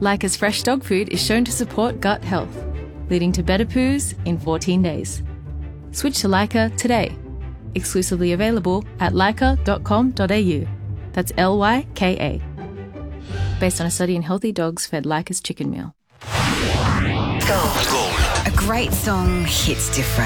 Lyca's fresh dog food is shown to support gut health, leading to better poos in 14 days. Switch to Lyca today. Exclusively available at lyca.com.au. That's Lyka. Based on a study in healthy dogs fed Lyca's chicken meal. A great song hits different.